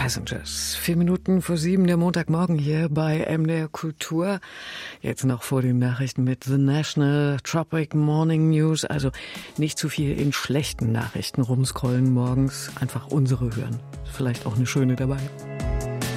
Passengers. 4 Minuten vor 7 der Montagmorgen hier bei MDR Kultur. Jetzt noch vor den Nachrichten mit The National Tropic Morning News. Also nicht zu viel in schlechten Nachrichten rumscrollen morgens. Einfach unsere hören. Vielleicht auch eine schöne dabei.